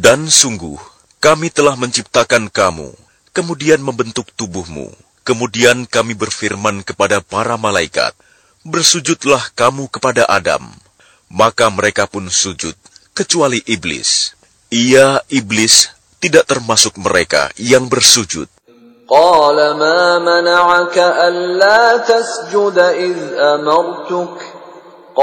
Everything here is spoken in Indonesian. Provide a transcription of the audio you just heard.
Dan sungguh, kami telah menciptakan kamu, kemudian membentuk tubuhmu. Kemudian kami berfirman kepada para malaikat, bersujudlah kamu kepada Adam. Maka mereka pun sujud, kecuali iblis. Ia, iblis, tidak termasuk mereka yang bersujud. قال ما منعك ألا تسجد إذ أمرتك